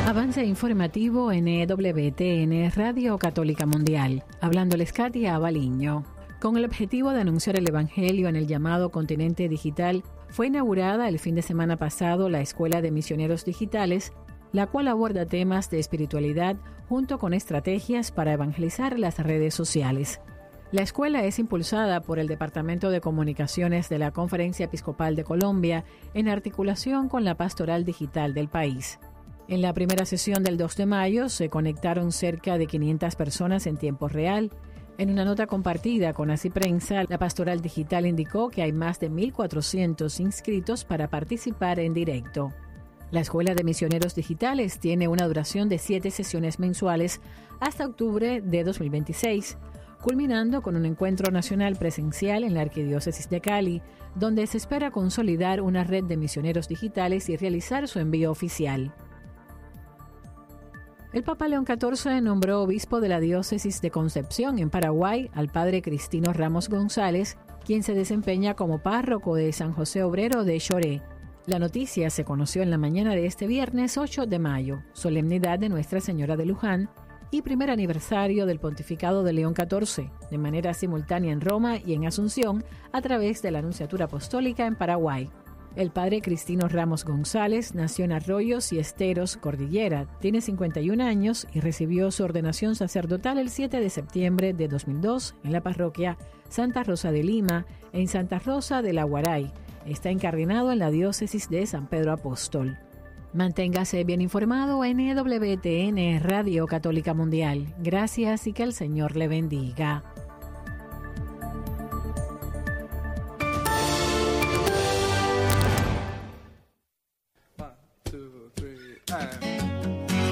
Avance informativo en EWTN Radio Católica Mundial. Hablándoles Katia Abaliño. Con el objetivo de anunciar el Evangelio en el llamado continente digital, fue inaugurada el fin de semana pasado la Escuela de Misioneros Digitales, la cual aborda temas de espiritualidad junto con estrategias para evangelizar las redes sociales. La escuela es impulsada por el Departamento de Comunicaciones de la Conferencia Episcopal de Colombia en articulación con la Pastoral Digital del país. En la primera sesión del 2 de mayo se conectaron cerca de 500 personas en tiempo real. En una nota compartida con Así Prensa, la Pastoral Digital indicó que hay más de 1.400 inscritos para participar en directo. La Escuela de Misioneros Digitales tiene una duración de 7 sesiones mensuales hasta octubre de 2026, culminando con un encuentro nacional presencial en la Arquidiócesis de Cali, donde se espera consolidar una red de misioneros digitales y realizar su envío oficial. El Papa León XIV nombró obispo de la diócesis de Concepción, en Paraguay, al padre Cristino Ramos González, quien se desempeña como párroco de San José Obrero de Choré. La noticia se conoció en la mañana de este viernes 8 de mayo, solemnidad de Nuestra Señora de Luján y primer aniversario del pontificado de León XIV, de manera simultánea en Roma y en Asunción, a través de la Nunciatura Apostólica en Paraguay. El padre Cristino Ramos González nació en Arroyos y Esteros, Cordillera, tiene 51 años y recibió su ordenación sacerdotal el 7 de septiembre de 2002 en la parroquia Santa Rosa de Lima, en Santa Rosa de la Guaray. Está incardinado en la diócesis de San Pedro Apóstol. Manténgase bien informado en EWTN Radio Católica Mundial. Gracias y que el Señor le bendiga. One, two, three, and